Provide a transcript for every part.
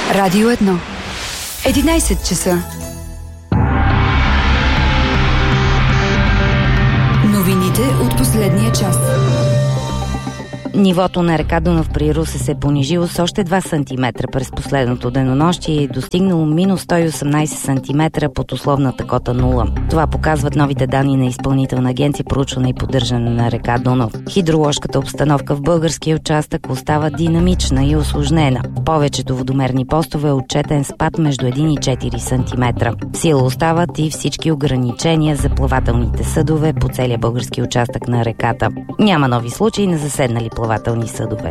Радио 1. 11 часа. Новините от последния час. Нивото на река Дунав при Русе се е понижило с още 2 см през последното денонощие и е достигнало минус 118 см под условната кота 0. Това показват новите данни на Изпълнителна агенция проучване и поддържане на река Дунав. Хидроложката обстановка в българския участък остава динамична и усложнена. В повечето водомерни постове е отчетен спад между 1 и 4 см. В сила остават и всички ограничения за плавателните съдове по целия български участък на реката. Няма нови случаи на заседнали плавателни съдове.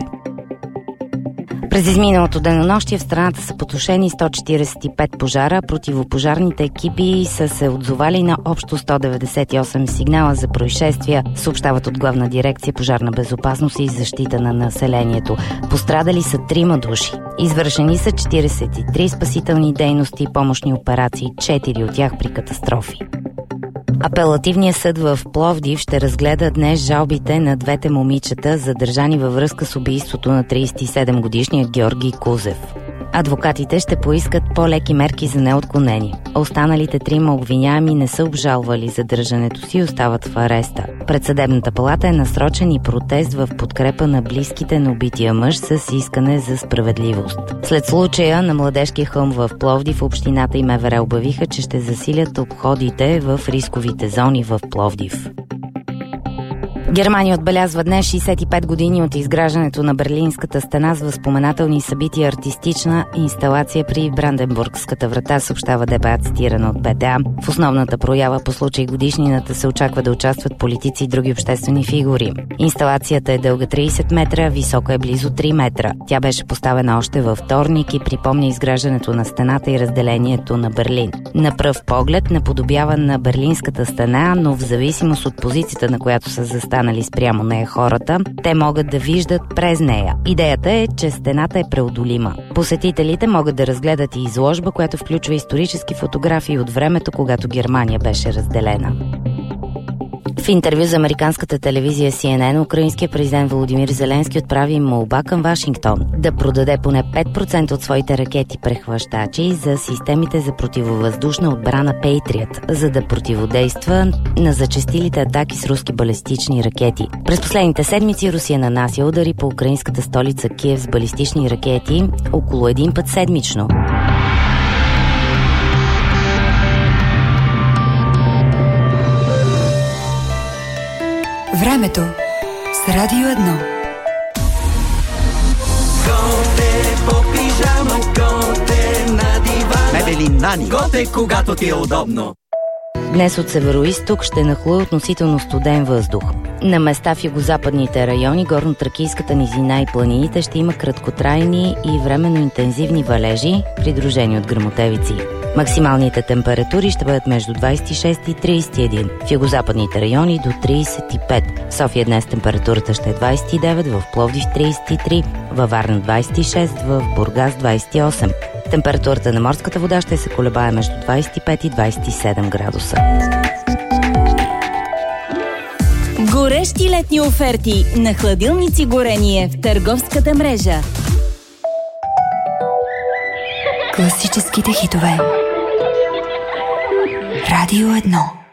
През изминалото денонощие в страната са потушени 145 пожара. Противопожарните екипи са се отзовали на общо 198 сигнала за происшествия, съобщават от Главна дирекция пожарна безопасност и защита на населението. Пострадали са 3 души. Извършени са 43 спасителни дейности и помощни операции, 4 от тях при катастрофи. Апелативният съд в Пловдив ще разгледа днес жалбите на двете момичета, задържани във връзка с убийството на 37-годишния Георги Кузев. Адвокатите ще поискат по-леки мерки за неотклонение. Останалите 3 обвиняеми не са обжалвали задържането си и остават в ареста. Пред съдебната палата е насрочен и протест в подкрепа на близките на убития мъж с искане за справедливост. След случая на Младежкия хълм в Пловдив, общината и МВР обявиха, че ще засилят обходите в рисковите зони в Пловдив. Германия отбелязва днес 65 години от изграждането на Берлинската стена с възпоменателни събития, артистична инсталация при Бранденбургската врата, съобщава ДБА, цитирана от БТА. В основната проява по случай годишнината се очаква да участват политици и други обществени фигури. Инсталацията е дълга 30 метра, висока е близо 3 метра. Тя беше поставена още във вторник и припомня изграждането на стената и разделението на Берлин. На пръв поглед наподобява на Берлинската стена, но в зависимост от позицията, на която са застанали спрямо нея хората, те могат да виждат през нея. Идеята е, че стената е преодолима. Посетителите могат да разгледат и изложба, която включва исторически фотографии от времето, когато Германия беше разделена. В интервю за американската телевизия CNN, украинският президент Володимир Зеленски отправи молба към Вашингтон да продаде поне 5% от своите ракети-прехващачи за системите за противовъздушна отбрана Patriot, за да противодейства на зачестилите атаки с руски балистични ракети. През последните седмици Русия нанася удари по украинската столица Киев с балистични ракети около 1 път седмично. Времето с Радио 1. Готе по пижама, готе на дивана. Мебели Нани. Готе, когато ти е удобно. Днес от североизток ще нахлуе относително студен въздух. На места в югозападните райони, горно-тракийската низина и планините ще има краткотрайни и временно интензивни валежи, придружени от гръмотевици. Максималните температури ще бъдат между 26 и 31, в югозападните райони до 35. В София днес температурата ще е 29, в Пловдив 33, във Варна 26, в Бургас 28. Температурата на морската вода ще се колебае между 25 и 27 градуса. Горещи летни оферти на хладилници Горение в търговската мрежа. Класическите хитове. Радио 1.